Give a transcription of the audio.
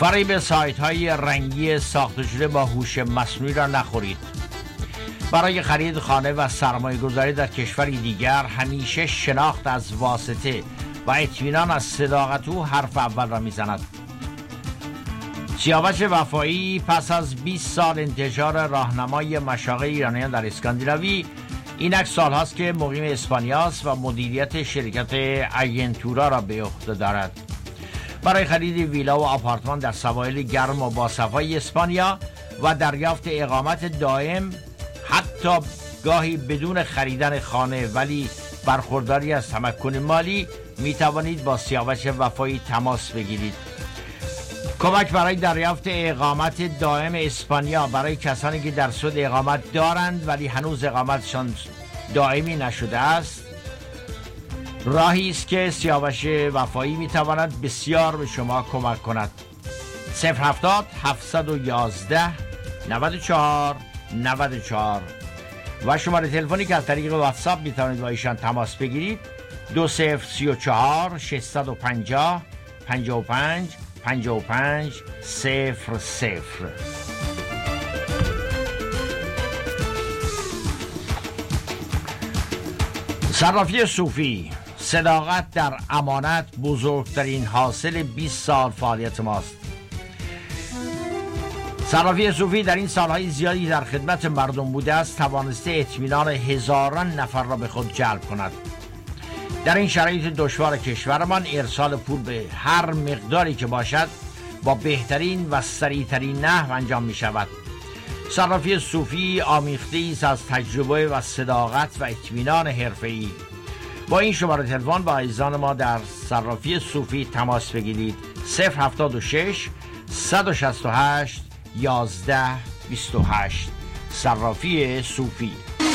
فریب سایت های رنگی ساخته شده با هوش مصنوعی را نخورید. برای خرید خانه و سرمایه گذاری در کشوری دیگر همیشه شناخت از واسطه و اطمینان از صداقت او حرف اول را میزند. سیاوش وفایی پس از 20 سال انتشار راهنمای مشاغل ایرانیان در اسکاندیناوی، اینک سال هاست که مقیم اسپانیاست و مدیریت شرکت اگنتورا را به عهده دارد. برای خرید ویلا و آپارتمان در سواحل گرم و باصفای اسپانیا و دریافت اقامت دائم، حتی گاهی بدون خریدن خانه ولی برخورداری از تمکن مالی، می توانید با سیاوش وفایی تماس بگیرید. کمک برای دریافت اقامت دائم اسپانیا برای کسانی که در سود اقامت دارند ولی هنوز اقامتشان دائمی نشده است، راهی است که سیاوش وفایی می تواند بسیار به شما کمک کند. 070 711 94 94 و شماره تلفنی که از طریق واتساپ می توانید با ایشان تماس بگیرید 2034 650 55 55 00. صرافی صوفی، صداقت در امانت بزرگترین حاصل 20 سال فعالیت ماست. صرافی صوفی در این سالهای زیادی در خدمت مردم بوده است، توانسته اطمینان هزاران نفر را به خود جلب کند. در این شرایط دشوار کشورمان ارسال پول به هر مقداری که باشد با بهترین و سریعترین نحو انجام می شود. صرافی صوفی آمیخته است از تجربه و صداقت و اطمینان حرفه‌ای. با این شماره تلفن با عزیزان ما در صرافی صوفی تماس بگیرید 076 168 11 28. صرافی صوفی.